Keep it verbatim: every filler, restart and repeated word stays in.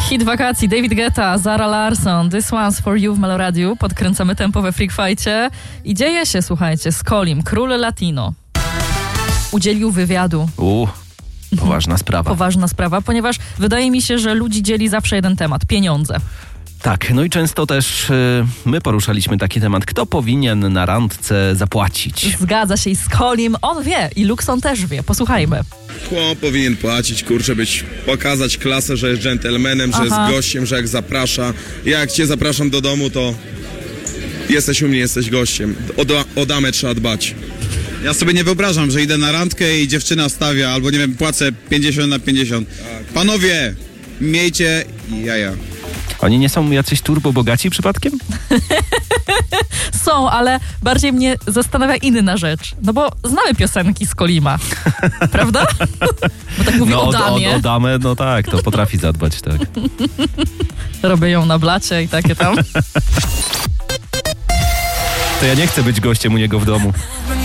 Hit wakacji, David Guetta, Zara Larsson, This One's For You w Meloradiu. Podkręcamy tempo we Freak Fight'cie. I dzieje się, słuchajcie, Skolim, król latino, udzielił wywiadu. U, poważna sprawa. Poważna sprawa, ponieważ wydaje mi się, że ludzi dzieli zawsze jeden temat, pieniądze. Tak, no i często też y, my poruszaliśmy taki temat, kto powinien na randce zapłacić. Zgadza się i Skolim, on wie i Luxon też wie. Posłuchajmy. Chłop powinien płacić, kurczę, być, pokazać klasę, że jest dżentelmenem, że Aha. jest gościem, że jak zaprasza. Ja jak cię zapraszam do domu, to jesteś u mnie, jesteś gościem. O, da, o damę trzeba dbać. Ja sobie nie wyobrażam, że idę na randkę i dziewczyna stawia, albo nie wiem, płacę pięćdziesiąt na pięćdziesiąt. Panowie, miejcie jaja. Oni nie są jacyś turbo bogaci przypadkiem? Są, ale bardziej mnie zastanawia inna rzecz. No bo znamy piosenki Skolima, prawda? Bo tak mówi No o o, damie. o, o damę, no tak, to potrafi zadbać, tak. Robię ją na blacie i takie tam. To ja nie chcę być gościem u niego w domu.